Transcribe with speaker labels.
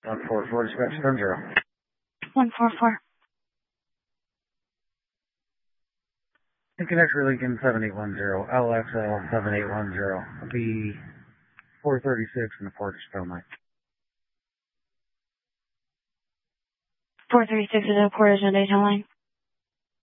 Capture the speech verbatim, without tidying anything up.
Speaker 1: one four four, dispatch seven zero.
Speaker 2: one four four.
Speaker 1: And connect for Lincoln seven eight one zero, L X L seven eight one zero. It'll be four thirty-six in the Portage Stone line.
Speaker 2: four thirty-six is the Portage and Dayton line.